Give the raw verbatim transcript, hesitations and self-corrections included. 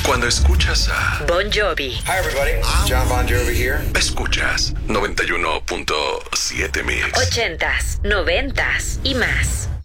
Cuando escuchas a Bon Jovi. Hi everybody, John Bon Jovi here. Escuchas noventa y uno punto siete Mix. Ochentas, noventas y más.